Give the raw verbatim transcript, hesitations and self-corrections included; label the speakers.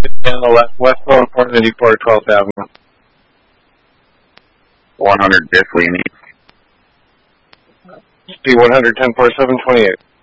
Speaker 1: down the left, west phone four ninety-four, twelfth Avenue.
Speaker 2: one hundred Biff Leamy.
Speaker 1: P one hundred ten four seven twenty-eight.